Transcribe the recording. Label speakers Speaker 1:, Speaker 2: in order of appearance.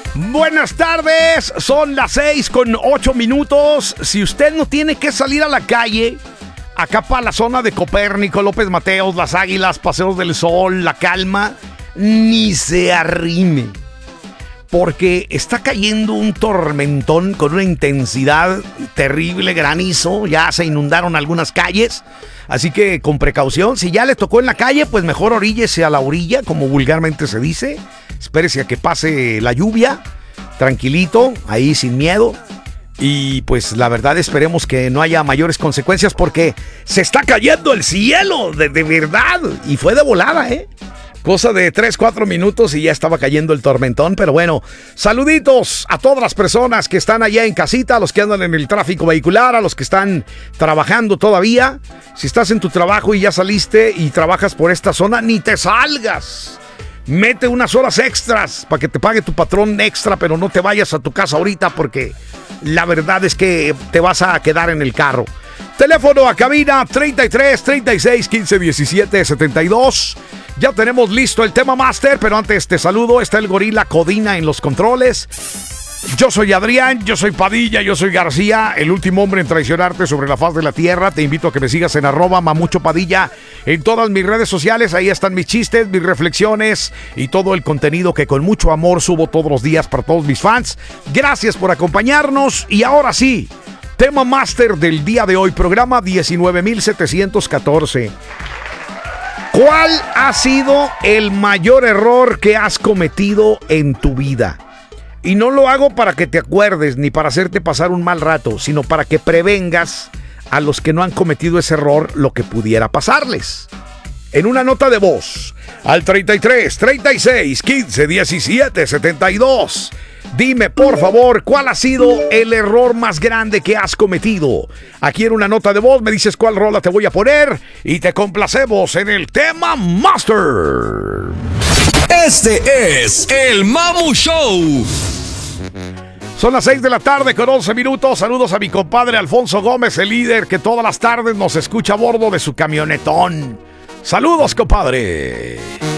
Speaker 1: Buenas tardes, son las 6:08. Si usted no tiene que salir a la calle, acá para la zona de Copérnico, López Mateos, Las Águilas, Paseos del Sol, La Calma, ni se arrime. Porque está cayendo un tormentón con una intensidad terrible, granizo, ya se inundaron algunas calles, así que con precaución, si ya le tocó en la calle, pues mejor oríllese a la orilla, como vulgarmente se dice, espérese a que pase la lluvia, tranquilito, ahí sin miedo, y pues la verdad esperemos que no haya mayores consecuencias porque se está cayendo el cielo, de verdad, y fue de volada, Cosa de 3-4 minutos y ya estaba cayendo el tormentón. Pero bueno, saluditos a todas las personas que están allá en casita, a los que andan en el tráfico vehicular, a los que están trabajando todavía. Si estás en tu trabajo y ya saliste y trabajas por esta zona, ni te salgas. Mete unas horas extras para que te pague tu patrón extra, pero no te vayas a tu casa ahorita porque la verdad es que te vas a quedar en el carro. Teléfono a cabina 33 36 15 17 72. Ya tenemos listo el tema máster, pero antes te saludo. Está el gorila Codina en los controles. Yo soy Adrián, yo soy Padilla, yo soy García, el último hombre en traicionarte sobre la faz de la tierra. Te invito a que me sigas en @mamuchopadilla en todas mis redes sociales. Ahí están mis chistes, mis reflexiones y todo el contenido que con mucho amor subo todos los días para todos mis fans. Gracias por acompañarnos y ahora sí, tema máster del día de hoy, programa 19,714. ¿Cuál ha sido el mayor error que has cometido en tu vida? Y no lo hago para que te acuerdes ni para hacerte pasar un mal rato, sino para que prevengas a los que no han cometido ese error lo que pudiera pasarles. En una nota de voz al 33 36 15 17 72. Dime, por favor, ¿cuál ha sido el error más grande que has cometido? Aquí en una nota de voz me dices cuál rola te voy a poner y te complacemos en el tema Master.
Speaker 2: Este es el Mamu Show.
Speaker 1: Son las 6 de la tarde con 11 minutos. Saludos a mi compadre Alfonso Gómez, el líder que todas las tardes nos escucha a bordo de su camionetón. Saludos, compadre.